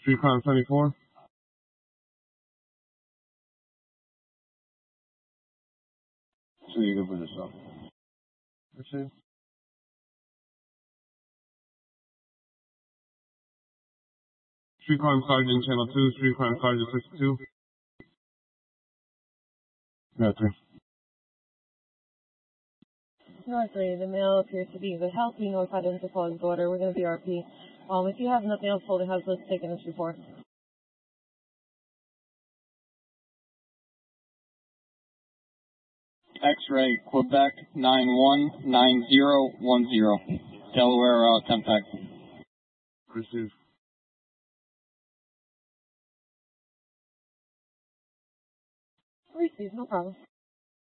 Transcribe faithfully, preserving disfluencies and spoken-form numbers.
Streetcar seventy-four. So you can put this up. Richard. Street Crime Sergeant Channel two, Street Crime Sergeant sixty-two. Yeah, three. North three, the male appears to be in good health. We notified him to follow his order. We're going to be R P. Um, if you have nothing else holding, has let's take in this report. X-ray, Quebec nine one nine zero one zero. Delaware, uh, Tempex. Receive. Receive, no problem.